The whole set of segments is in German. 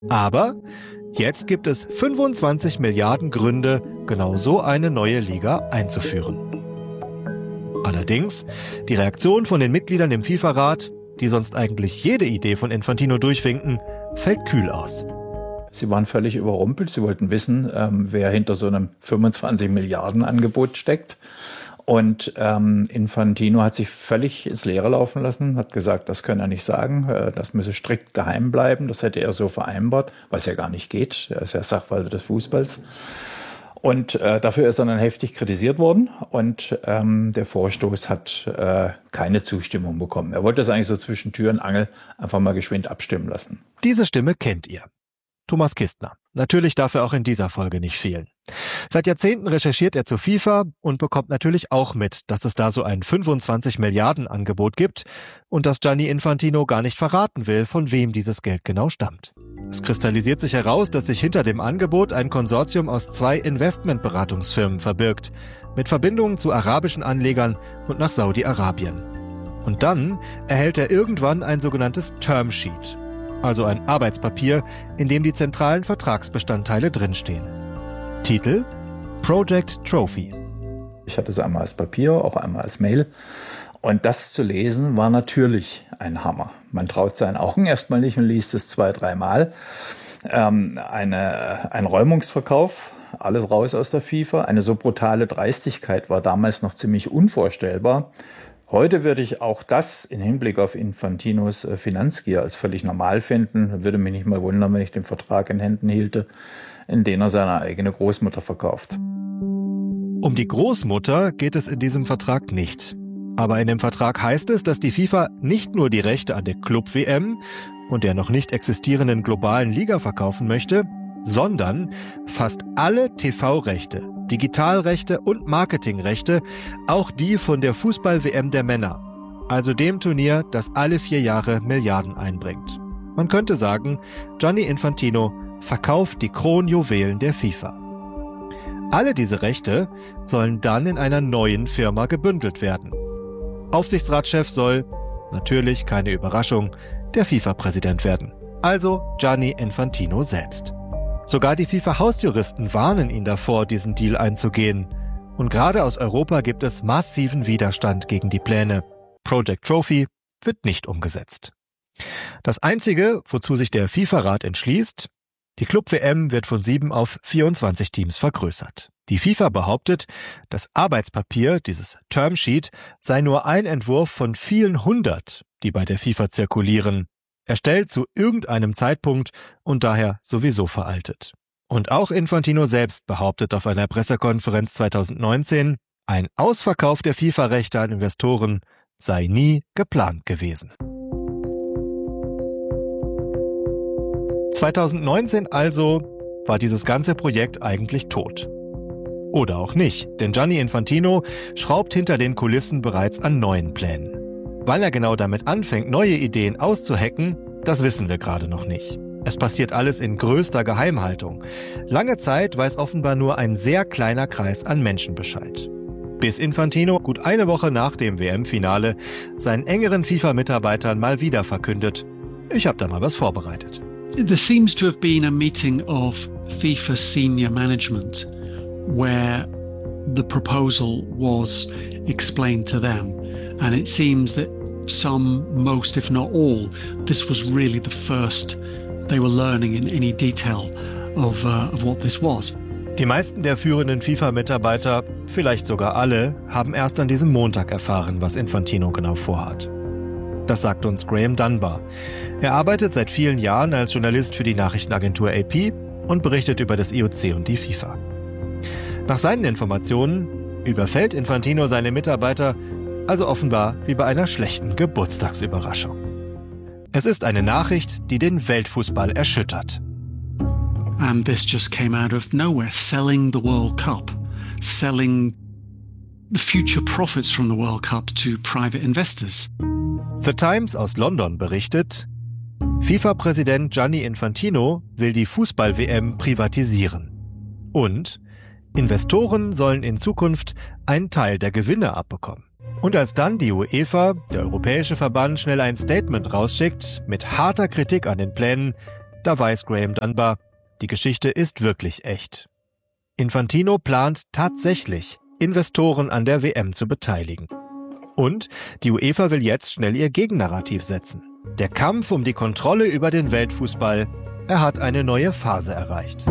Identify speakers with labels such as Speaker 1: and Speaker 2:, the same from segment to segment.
Speaker 1: Aber jetzt gibt es 25 Milliarden Gründe, genau so eine neue Liga einzuführen. Allerdings, die Reaktion von den Mitgliedern im FIFA-Rat, die sonst eigentlich jede Idee von Infantino durchwinken, fällt kühl aus.
Speaker 2: Sie waren völlig überrumpelt. Sie wollten wissen, wer hinter so einem 25 Milliarden Angebot steckt. Und Infantino hat sich völlig ins Leere laufen lassen, hat gesagt, das könne er nicht sagen, das müsse strikt geheim bleiben, das hätte er so vereinbart, was ja gar nicht geht, er ist ja Sachwalter des Fußballs. Und dafür ist er dann heftig kritisiert worden und der Vorstoß hat keine Zustimmung bekommen. Er wollte das eigentlich so zwischen Tür und Angel einfach mal geschwind abstimmen lassen.
Speaker 1: Diese Stimme kennt ihr. Thomas Kistner. Natürlich darf er auch in dieser Folge nicht fehlen. Seit Jahrzehnten recherchiert er zur FIFA und bekommt natürlich auch mit, dass es da so ein 25 Milliarden Angebot gibt und dass Gianni Infantino gar nicht verraten will, von wem dieses Geld genau stammt. Es kristallisiert sich heraus, dass sich hinter dem Angebot ein Konsortium aus 2 Investmentberatungsfirmen verbirgt, mit Verbindungen zu arabischen Anlegern und nach Saudi-Arabien. Und dann erhält er irgendwann ein sogenanntes Termsheet, also ein Arbeitspapier, in dem die zentralen Vertragsbestandteile drinstehen. Titel: Project Trophy.
Speaker 2: Ich hatte es einmal als Papier, auch einmal als Mail. Und das zu lesen war natürlich ein Hammer. Man traut seinen Augen erstmal nicht und liest es 2-3 Mal. Ein Räumungsverkauf, alles raus aus der FIFA. Eine so brutale Dreistigkeit war damals noch ziemlich unvorstellbar. Heute würde ich auch das im Hinblick auf Infantinos Finanzgier als völlig normal finden. Würde mich nicht mal wundern, wenn ich den Vertrag in Händen hielte, in den er seine eigene Großmutter verkauft.
Speaker 1: Um die Großmutter geht es in diesem Vertrag nicht. Aber in dem Vertrag heißt es, dass die FIFA nicht nur die Rechte an der Club-WM und der noch nicht existierenden globalen Liga verkaufen möchte, sondern fast alle TV-Rechte, Digitalrechte und Marketingrechte, auch die von der Fußball-WM der Männer, also dem Turnier, das alle 4 Jahre Milliarden einbringt. Man könnte sagen, Gianni Infantino verkauft die Kronjuwelen der FIFA. Alle diese Rechte sollen dann in einer neuen Firma gebündelt werden. Aufsichtsratschef soll, natürlich keine Überraschung, der FIFA-Präsident werden, also Gianni Infantino selbst. Sogar die FIFA-Hausjuristen warnen ihn davor, diesen Deal einzugehen. Und gerade aus Europa gibt es massiven Widerstand gegen die Pläne. Project Trophy wird nicht umgesetzt. Das Einzige, wozu sich der FIFA-Rat entschließt: die Club-WM wird von 7 auf 24 Teams vergrößert. Die FIFA behauptet, das Arbeitspapier, dieses Termsheet, sei nur ein Entwurf von vielen 100, die bei der FIFA zirkulieren, erstellt zu irgendeinem Zeitpunkt und daher sowieso veraltet. Und auch Infantino selbst behauptet auf einer Pressekonferenz 2019, ein Ausverkauf der FIFA-Rechte an Investoren sei nie geplant gewesen. 2019 also war dieses ganze Projekt eigentlich tot. Oder auch nicht, denn Gianni Infantino schraubt hinter den Kulissen bereits an neuen Plänen. Wann er genau damit anfängt, neue Ideen auszuhacken, das wissen wir gerade noch nicht. Es passiert alles in größter Geheimhaltung. Lange Zeit weiß offenbar nur ein sehr kleiner Kreis an Menschen Bescheid. Bis Infantino gut eine Woche nach dem WM-Finale seinen engeren FIFA-Mitarbeitern mal wieder verkündet: Ich habe da mal was vorbereitet.
Speaker 3: There seems to have been a meeting of FIFA senior management where the proposal was explained to them. And it seems that some, most, if not all, this was really the first they were learning in any detail of what this was.
Speaker 1: Die meisten der führenden FIFA-Mitarbeiter, vielleicht sogar alle, haben erst an diesem Montag erfahren, was Infantino genau vorhat. Das sagt uns Graham Dunbar. Er arbeitet seit vielen Jahren als Journalist für die Nachrichtenagentur AP und berichtet über das IOC und die FIFA. Nach seinen Informationen überfällt Infantino seine Mitarbeiter also offenbar wie bei einer schlechten Geburtstagsüberraschung. Es ist eine Nachricht, die den Weltfußball erschüttert.
Speaker 3: And this just came out of nowhere, selling the World Cup, selling the future profits from the World Cup to private investors.
Speaker 1: The Times aus London berichtet, FIFA-Präsident Gianni Infantino will die Fußball-WM privatisieren. Und Investoren sollen in Zukunft einen Teil der Gewinne abbekommen. Und als dann die UEFA, der europäische Verband, schnell ein Statement rausschickt mit harter Kritik an den Plänen, Da weiß Graham Dunbar, die Geschichte ist wirklich echt. Infantino plant tatsächlich, Investoren an der WM zu beteiligen. Und die UEFA will jetzt schnell ihr Gegennarrativ setzen. Der Kampf um die Kontrolle über den Weltfußball, er hat eine neue Phase erreicht.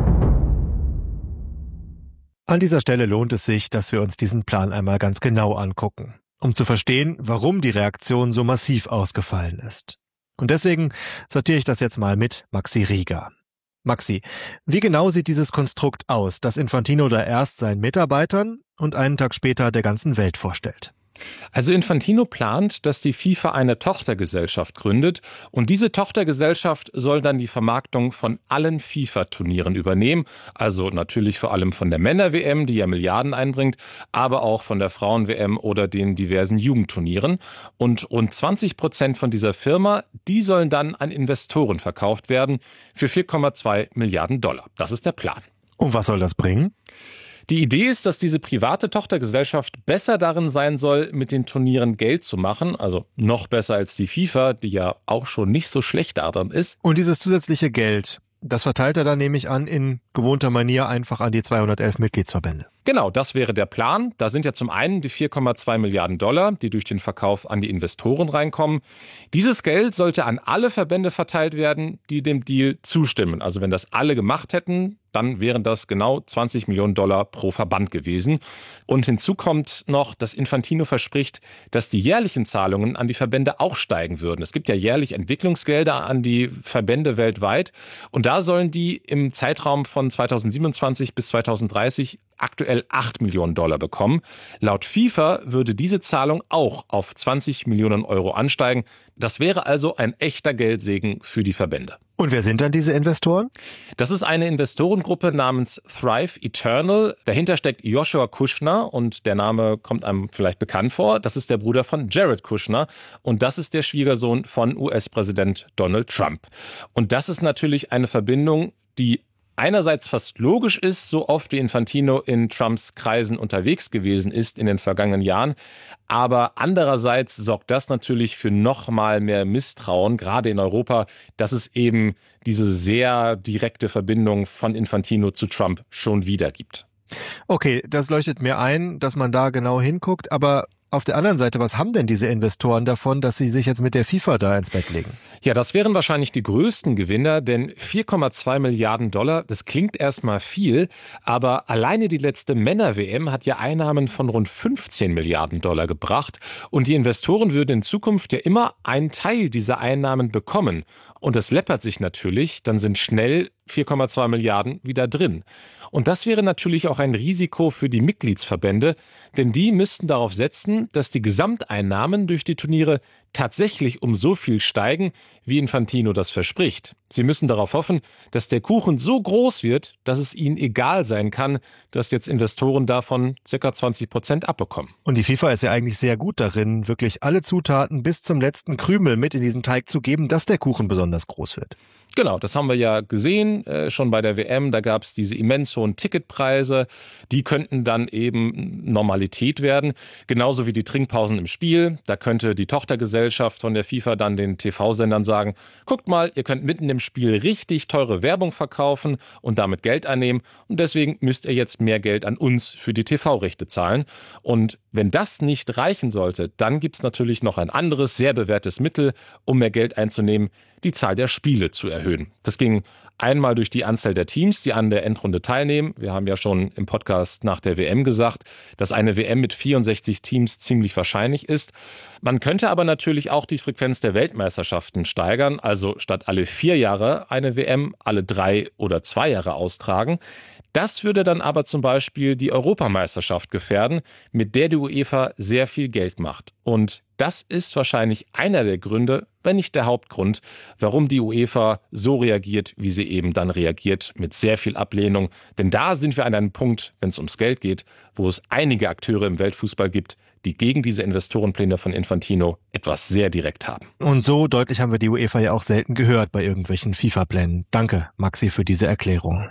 Speaker 1: An dieser Stelle lohnt es sich, dass wir uns diesen Plan einmal ganz genau angucken, um zu verstehen, warum die Reaktion so massiv ausgefallen ist. Und deswegen sortiere ich das jetzt mal mit Maxi Rieger. Maxi, wie genau sieht dieses Konstrukt aus, das Infantino da erst seinen Mitarbeitern und einen Tag später der ganzen Welt vorstellt?
Speaker 4: Also Infantino plant, dass die FIFA eine Tochtergesellschaft gründet und diese Tochtergesellschaft soll dann die Vermarktung von allen FIFA-Turnieren übernehmen, also natürlich vor allem von der Männer-WM, die ja Milliarden einbringt, aber auch von der Frauen-WM oder den diversen Jugendturnieren. Und rund 20% von dieser Firma, die sollen dann an Investoren verkauft werden für 4,2 Milliarden Dollar. Das ist der Plan.
Speaker 1: Und was soll das bringen?
Speaker 4: Die Idee ist, dass diese private Tochtergesellschaft besser darin sein soll, mit den Turnieren Geld zu machen, also noch besser als die FIFA, die ja auch schon nicht so schlecht daran ist.
Speaker 1: Und dieses zusätzliche Geld, das verteilt er dann, nehme ich an, in gewohnter Manier einfach an die 211 Mitgliedsverbände.
Speaker 4: Genau, das wäre der Plan. Da sind ja zum einen die 4,2 Milliarden Dollar, die durch den Verkauf an die Investoren reinkommen. Dieses Geld sollte an alle Verbände verteilt werden, die dem Deal zustimmen. Also wenn das alle gemacht hätten, dann wären das genau 20 Millionen Dollar pro Verband gewesen. Und hinzu kommt noch, dass Infantino verspricht, dass die jährlichen Zahlungen an die Verbände auch steigen würden. Es gibt ja jährlich Entwicklungsgelder an die Verbände weltweit. Und da sollen die im Zeitraum von 2027 bis 2030 aktuell 8 Millionen Dollar bekommen. Laut FIFA würde diese Zahlung auch auf 20 Millionen Euro ansteigen. Das wäre also ein echter Geldsegen für die Verbände.
Speaker 1: Und wer sind dann diese Investoren?
Speaker 4: Das ist eine Investorengruppe namens Thrive Eternal. Dahinter steckt Joshua Kushner und der Name kommt einem vielleicht bekannt vor. Das ist der Bruder von Jared Kushner und das ist der Schwiegersohn von US-Präsident Donald Trump. Und das ist natürlich eine Verbindung, die einerseits fast logisch ist, so oft wie Infantino in Trumps Kreisen unterwegs gewesen ist in den vergangenen Jahren. Aber andererseits sorgt das natürlich für noch mal mehr Misstrauen, gerade in Europa, dass es eben diese sehr direkte Verbindung von Infantino zu Trump schon wieder gibt.
Speaker 1: Okay, das leuchtet mir ein, dass man da genau hinguckt, aber auf der anderen Seite, was haben denn diese Investoren davon, dass sie sich jetzt mit der FIFA da ins Bett legen?
Speaker 4: Ja, das wären wahrscheinlich die größten Gewinner, denn 4,2 Milliarden Dollar, das klingt erstmal viel, aber alleine die letzte Männer-WM hat ja Einnahmen von rund 15 Milliarden Dollar gebracht und die Investoren würden in Zukunft ja immer einen Teil dieser Einnahmen bekommen. Und das läppert sich natürlich, dann sind schnell 4,2 Milliarden wieder drin. Und das wäre natürlich auch ein Risiko für die Mitgliedsverbände, denn die müssten darauf setzen, dass die Gesamteinnahmen durch die Turniere tatsächlich um so viel steigen, wie Infantino das verspricht. Sie müssen darauf hoffen, dass der Kuchen so groß wird, dass es ihnen egal sein kann, dass jetzt Investoren davon ca. 20% abbekommen.
Speaker 1: Und die FIFA ist ja eigentlich sehr gut darin, wirklich alle Zutaten bis zum letzten Krümel mit in diesen Teig zu geben, dass der Kuchen besonders groß wird.
Speaker 4: Genau, das haben wir ja gesehen, schon bei der WM, da gab es diese immens hohen Ticketpreise, die könnten dann eben Normalität werden, genauso wie die Trinkpausen im Spiel. Da könnte die Tochtergesellschaft von der FIFA dann den TV-Sendern sagen, guckt mal, ihr könnt mitten im Spiel richtig teure Werbung verkaufen und damit Geld einnehmen und deswegen müsst ihr jetzt mehr Geld an uns für die TV-Rechte zahlen. Und wenn das nicht reichen sollte, dann gibt es natürlich noch ein anderes, sehr bewährtes Mittel, um mehr Geld einzunehmen, die Zahl der Spiele zu erhöhen. Das ging einmal durch die Anzahl der Teams, die an der Endrunde teilnehmen. Wir haben ja schon im Podcast nach der WM gesagt, dass eine WM mit 64 Teams ziemlich wahrscheinlich ist. Man könnte aber natürlich auch die Frequenz der Weltmeisterschaften steigern, also statt alle 4 Jahre eine WM alle 3 oder 2 Jahre austragen. Das würde dann aber zum Beispiel die Europameisterschaft gefährden, mit der die UEFA sehr viel Geld macht. Und das ist wahrscheinlich einer der Gründe, wenn nicht der Hauptgrund, warum die UEFA so reagiert, wie sie eben dann reagiert, mit sehr viel Ablehnung. Denn da sind wir an einem Punkt, wenn es ums Geld geht, wo es einige Akteure im Weltfußball gibt, die gegen diese Investorenpläne von Infantino etwas sehr direkt haben.
Speaker 1: Und so deutlich haben wir die UEFA ja auch selten gehört bei irgendwelchen FIFA-Plänen. Danke, Maxi, für diese Erklärung.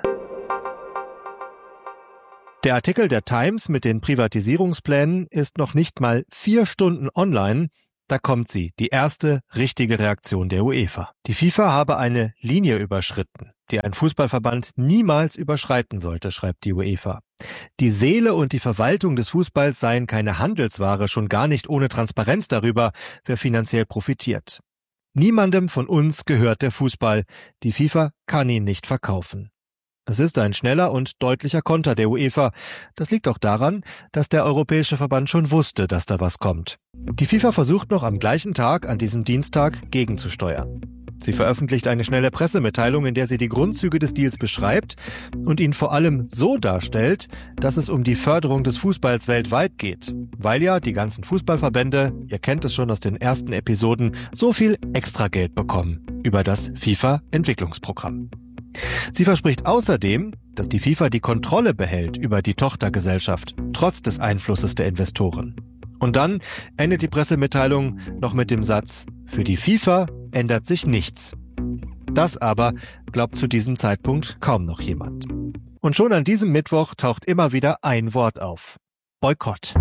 Speaker 1: Der Artikel der Times mit den Privatisierungsplänen ist noch nicht mal 4 Stunden online Da kommt sie, die erste richtige Reaktion der UEFA. Die FIFA habe eine Linie überschritten, die ein Fußballverband niemals überschreiten sollte, schreibt die UEFA. Die Seele und die Verwaltung des Fußballs seien keine Handelsware, schon gar nicht ohne Transparenz darüber, wer finanziell profitiert. Niemandem von uns gehört der Fußball. Die FIFA kann ihn nicht verkaufen. Es ist ein schneller und deutlicher Konter der UEFA. Das liegt auch daran, dass der Europäische Verband schon wusste, dass da was kommt. Die FIFA versucht noch am gleichen Tag, an diesem Dienstag, gegenzusteuern. Sie veröffentlicht eine schnelle Pressemitteilung, in der sie die Grundzüge des Deals beschreibt und ihn vor allem so darstellt, dass es um die Förderung des Fußballs weltweit geht. Weil ja die ganzen Fußballverbände, ihr kennt es schon aus den ersten Episoden, so viel Extrageld bekommen über das FIFA-Entwicklungsprogramm. Sie verspricht außerdem, dass die FIFA die Kontrolle behält über die Tochtergesellschaft, trotz des Einflusses der Investoren. Und dann endet die Pressemitteilung noch mit dem Satz: Für die FIFA ändert sich nichts. Das aber glaubt zu diesem Zeitpunkt kaum noch jemand. Und schon an diesem Mittwoch taucht immer wieder ein Wort auf: Boykott.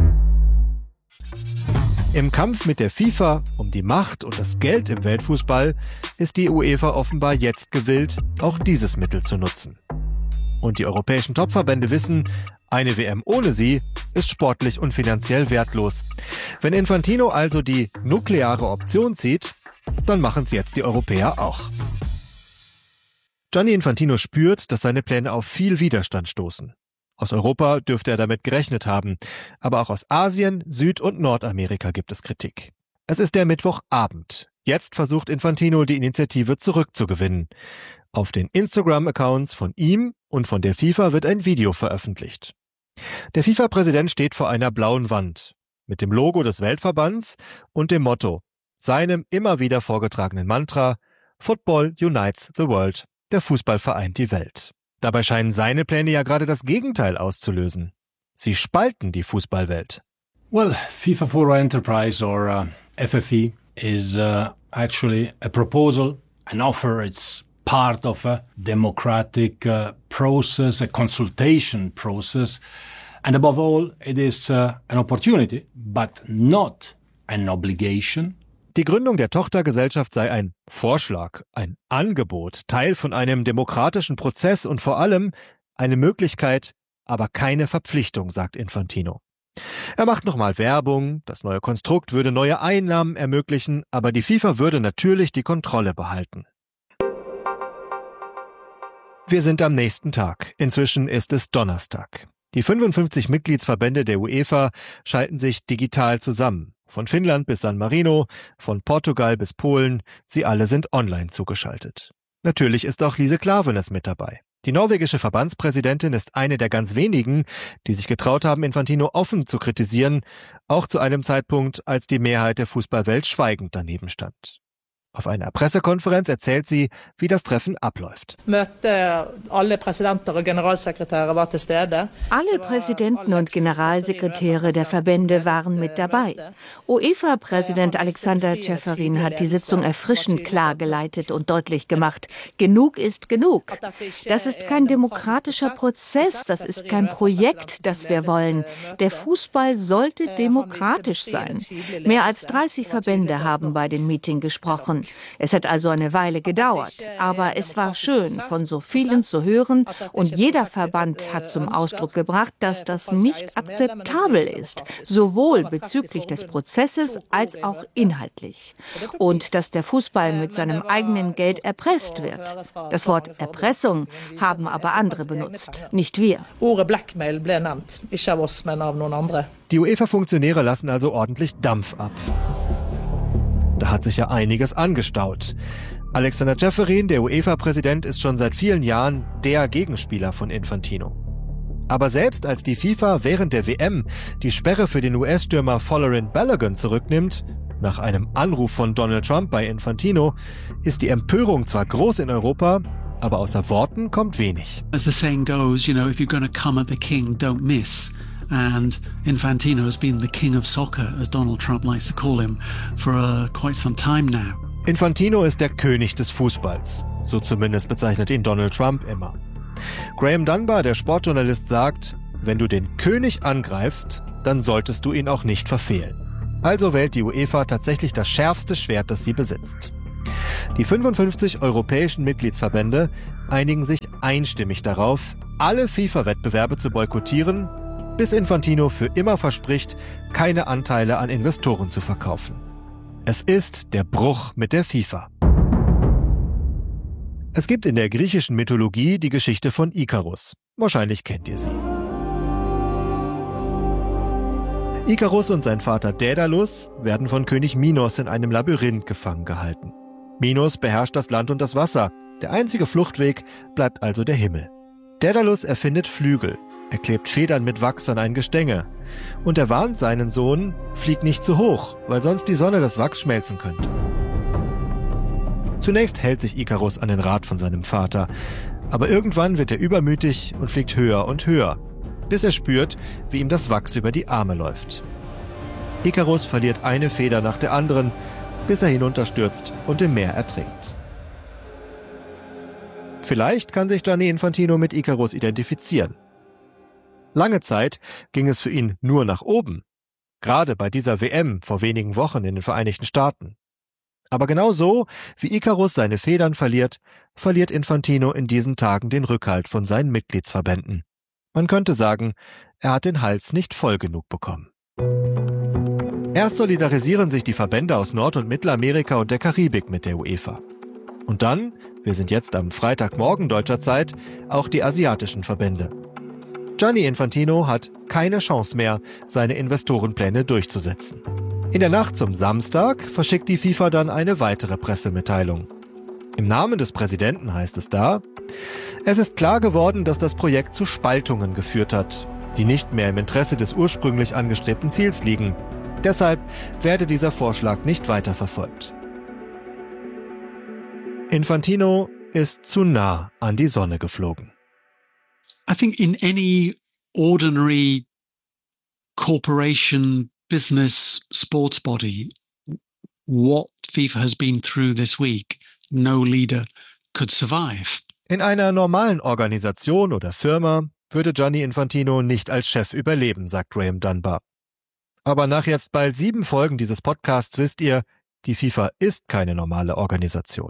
Speaker 1: Im Kampf mit der FIFA um die Macht und das Geld im Weltfußball ist die UEFA offenbar jetzt gewillt, auch dieses Mittel zu nutzen. Und die europäischen Topverbände wissen, eine WM ohne sie ist sportlich und finanziell wertlos. Wenn Infantino also die nukleare Option zieht, dann machen es jetzt die Europäer auch. Gianni Infantino spürt, dass seine Pläne auf viel Widerstand stoßen. Aus Europa dürfte er damit gerechnet haben, aber auch aus Asien, Süd- und Nordamerika gibt es Kritik. Es ist der Mittwochabend. Jetzt versucht Infantino, die Initiative zurückzugewinnen. Auf den Instagram-Accounts von ihm und von der FIFA wird ein Video veröffentlicht. Der FIFA-Präsident steht vor einer blauen Wand mit dem Logo des Weltverbands und dem Motto, seinem immer wieder vorgetragenen Mantra: Football unites the world, der Fußball vereint die Welt. Dabei scheinen seine Pläne ja gerade das Gegenteil auszulösen. Sie spalten die Fußballwelt.
Speaker 5: Well, FIFA for Enterprise or FFE is actually a proposal, an offer. It's part of a democratic process, a consultation process. And above all, it is an opportunity, but not an obligation.
Speaker 1: Die Gründung der Tochtergesellschaft sei ein Vorschlag, ein Angebot, Teil von einem demokratischen Prozess und vor allem eine Möglichkeit, aber keine Verpflichtung, sagt Infantino. Er macht nochmal Werbung, das neue Konstrukt würde neue Einnahmen ermöglichen, aber die FIFA würde natürlich die Kontrolle behalten. Wir sind am nächsten Tag. Inzwischen ist es Donnerstag. Die 55 Mitgliedsverbände der UEFA schalten sich digital zusammen. Von Finnland bis San Marino, von Portugal bis Polen, sie alle sind online zugeschaltet. Natürlich ist auch Lise Klaveness mit dabei. Die norwegische Verbandspräsidentin ist eine der ganz wenigen, die sich getraut haben, Infantino offen zu kritisieren, auch zu einem Zeitpunkt, als die Mehrheit der Fußballwelt schweigend daneben stand. Auf einer Pressekonferenz erzählt sie, wie das Treffen abläuft.
Speaker 6: Alle Präsidenten und Generalsekretäre der Verbände waren mit dabei. UEFA-Präsident Alexander Ceferin hat die Sitzung erfrischend klar geleitet und deutlich gemacht: Genug ist genug. Das ist kein demokratischer Prozess, das ist kein Projekt, das wir wollen. Der Fußball sollte demokratisch sein. Mehr als 30 Verbände haben bei dem Meeting gesprochen. Es hat also eine Weile gedauert, aber es war schön, von so vielen zu hören, und jeder Verband hat zum Ausdruck gebracht, dass das nicht akzeptabel ist, sowohl bezüglich des Prozesses als auch inhaltlich. Und dass der Fußball mit seinem eigenen Geld erpresst wird. Das Wort Erpressung haben aber andere benutzt, nicht wir.
Speaker 1: Die UEFA-Funktionäre lassen also ordentlich Dampf ab. Da hat sich ja einiges angestaut. Alexander Ceferin, der UEFA-Präsident, ist schon seit vielen Jahren der Gegenspieler von Infantino. Aber selbst als die FIFA während der WM die Sperre für den US-Stürmer Folarin Balogun zurücknimmt, nach einem Anruf von Donald Trump bei Infantino, ist die Empörung zwar groß in Europa, aber außer Worten kommt wenig.
Speaker 3: As the saying goes, if you're going to come at the king, don't miss. And Infantino has been the king of soccer, as Donald Trump likes to call him, for quite some time now.
Speaker 1: Infantino ist der König des Fußballs. So zumindest bezeichnet ihn Donald Trump immer. Graham Dunbar, der Sportjournalist, sagt, wenn du den König angreifst, dann solltest du ihn auch nicht verfehlen. Also wählt die UEFA tatsächlich das schärfste Schwert, das sie besitzt. Die 55 europäischen Mitgliedsverbände einigen sich einstimmig darauf, alle FIFA-Wettbewerbe zu boykottieren, bis Infantino für immer verspricht, keine Anteile an Investoren zu verkaufen. Es ist der Bruch mit der FIFA. Es gibt in der griechischen Mythologie die Geschichte von Ikarus. Wahrscheinlich kennt ihr sie. Ikarus und sein Vater Daedalus werden von König Minos in einem Labyrinth gefangen gehalten. Minos beherrscht das Land und das Wasser. Der einzige Fluchtweg bleibt also der Himmel. Daedalus erfindet Flügel. Er klebt Federn mit Wachs an ein Gestänge. Und er warnt seinen Sohn, flieg nicht zu hoch, weil sonst die Sonne das Wachs schmelzen könnte. Zunächst hält sich Ikarus an den Rat von seinem Vater. Aber irgendwann wird er übermütig und fliegt höher und höher, bis er spürt, wie ihm das Wachs über die Arme läuft. Ikarus verliert eine Feder nach der anderen, bis er hinunterstürzt und im Meer ertrinkt. Vielleicht kann sich Gianni Infantino mit Ikarus identifizieren. Lange Zeit ging es für ihn nur nach oben, gerade bei dieser WM vor wenigen Wochen in den Vereinigten Staaten. Aber genau so, wie Ikarus seine Federn verliert, verliert Infantino in diesen Tagen den Rückhalt von seinen Mitgliedsverbänden. Man könnte sagen, er hat den Hals nicht voll genug bekommen. Erst solidarisieren sich die Verbände aus Nord- und Mittelamerika und der Karibik mit der UEFA. Und dann, wir sind jetzt am Freitagmorgen deutscher Zeit, auch die asiatischen Verbände. Gianni Infantino hat keine Chance mehr, seine Investorenpläne durchzusetzen. In der Nacht zum Samstag verschickt die FIFA dann eine weitere Pressemitteilung. Im Namen des Präsidenten heißt es da: Es ist klar geworden, dass das Projekt zu Spaltungen geführt hat, die nicht mehr im Interesse des ursprünglich angestrebten Ziels liegen. Deshalb werde dieser Vorschlag nicht weiterverfolgt. Infantino ist zu nah an die Sonne geflogen.
Speaker 3: I think in any ordinary corporation, business, sports body, what FIFA has been through this week, no leader could survive.
Speaker 1: In einer normalen Organisation oder Firma würde Gianni Infantino nicht als Chef überleben, sagt Graham Dunbar. Aber nach jetzt bald 7 Folgen dieses Podcasts wisst ihr, die FIFA ist keine normale Organisation.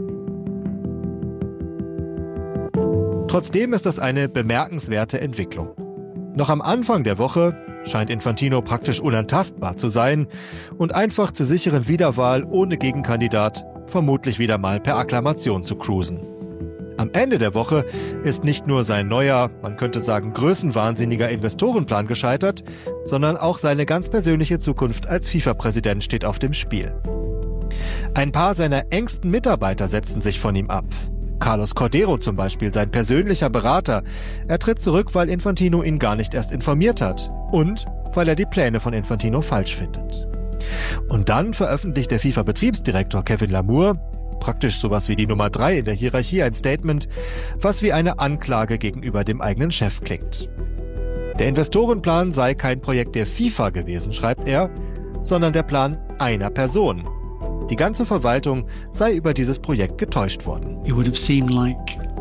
Speaker 1: Trotzdem ist das eine bemerkenswerte Entwicklung. Noch am Anfang der Woche scheint Infantino praktisch unantastbar zu sein und einfach zur sicheren Wiederwahl ohne Gegenkandidat vermutlich wieder mal per Akklamation zu cruisen. Am Ende der Woche ist nicht nur sein neuer, man könnte sagen größenwahnsinniger Investorenplan gescheitert, sondern auch seine ganz persönliche Zukunft als FIFA-Präsident steht auf dem Spiel. Ein paar seiner engsten Mitarbeiter setzen sich von ihm ab. Carlos Cordero zum Beispiel, sein persönlicher Berater. Er tritt zurück, weil Infantino ihn gar nicht erst informiert hat und weil er die Pläne von Infantino falsch findet. Und dann veröffentlicht der FIFA-Betriebsdirektor Kevin Lamour, praktisch sowas wie die Nummer 3 in der Hierarchie, ein Statement, was wie eine Anklage gegenüber dem eigenen Chef klingt. Der Investorenplan sei kein Projekt der FIFA gewesen, schreibt er, sondern der Plan einer Person. Die ganze Verwaltung sei über dieses Projekt getäuscht worden.
Speaker 3: It would have seemed like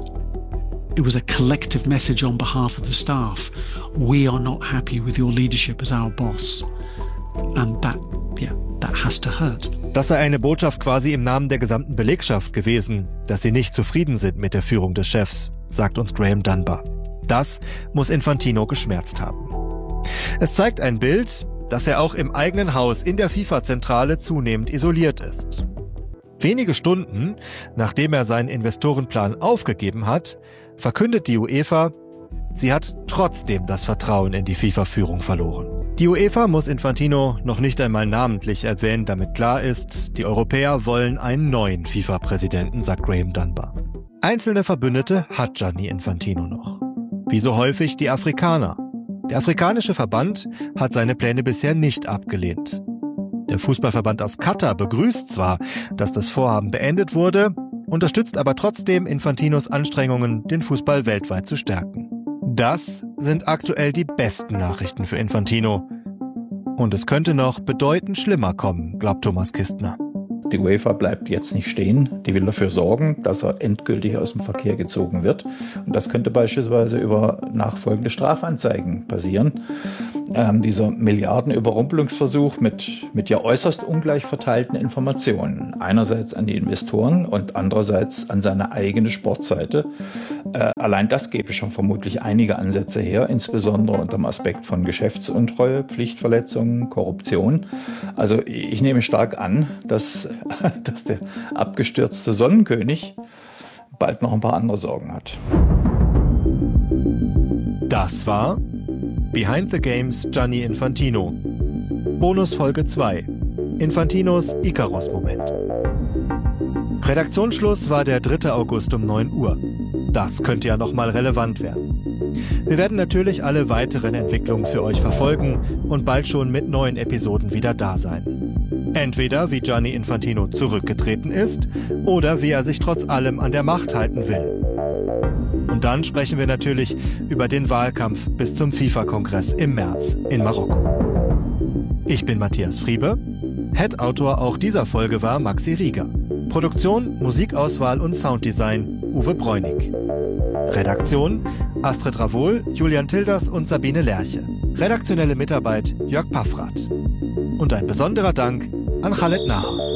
Speaker 3: it was a collective message on behalf of the staff. We are not happy with your leadership as our boss. And that has to hurt.
Speaker 1: Das sei eine Botschaft quasi im Namen der gesamten Belegschaft gewesen, dass sie nicht zufrieden sind mit der Führung des Chefs, sagt uns Graham Dunbar. Das muss Infantino geschmerzt haben. Es zeigt ein Bild, dass er auch im eigenen Haus in der FIFA-Zentrale zunehmend isoliert ist. Wenige Stunden, nachdem er seinen Investorenplan aufgegeben hat, verkündet die UEFA, sie hat trotzdem das Vertrauen in die FIFA-Führung verloren. Die UEFA muss Infantino noch nicht einmal namentlich erwähnen, damit klar ist, die Europäer wollen einen neuen FIFA-Präsidenten, sagt Graham Dunbar. Einzelne Verbündete hat Gianni Infantino noch. Wie so häufig die Afrikaner. Der afrikanische Verband hat seine Pläne bisher nicht abgelehnt. Der Fußballverband aus Katar begrüßt zwar, dass das Vorhaben beendet wurde, unterstützt aber trotzdem Infantinos Anstrengungen, den Fußball weltweit zu stärken. Das sind aktuell die besten Nachrichten für Infantino. Und es könnte noch bedeutend schlimmer kommen, glaubt Thomas Kistner.
Speaker 2: Die UEFA bleibt jetzt nicht stehen. Die will dafür sorgen, dass er endgültig aus dem Verkehr gezogen wird. Und das könnte beispielsweise über nachfolgende Strafanzeigen passieren. Dieser Milliardenüberrumpelungsversuch mit ja äußerst ungleich verteilten Informationen. Einerseits an die Investoren und andererseits an seine eigene Sportseite. Allein das gäbe schon vermutlich einige Ansätze her, insbesondere unter dem Aspekt von Geschäftsuntreue, Pflichtverletzungen, Korruption. Also ich nehme stark an, dass der abgestürzte Sonnenkönig bald noch ein paar andere Sorgen hat.
Speaker 1: Das war Behind the Games Gianni Infantino. Bonusfolge 2. Infantinos Icarus-Moment. Redaktionsschluss war der 3. August um 9 Uhr. Das könnte ja nochmal relevant werden. Wir werden natürlich alle weiteren Entwicklungen für euch verfolgen und bald schon mit neuen Episoden wieder da sein. Entweder wie Gianni Infantino zurückgetreten ist oder wie er sich trotz allem an der Macht halten will. Und dann sprechen wir natürlich über den Wahlkampf bis zum FIFA-Kongress im März in Marokko. Ich bin Matthias Friebe. Head-Autor auch dieser Folge war Maxi Rieger. Produktion, Musikauswahl und Sounddesign Uwe Bräunig. Redaktion Astrid Ravohl, Julian Tilders und Sabine Lerche. Redaktionelle Mitarbeit Jörg Paffrath. Und ein besonderer Dank an Khaled Naher.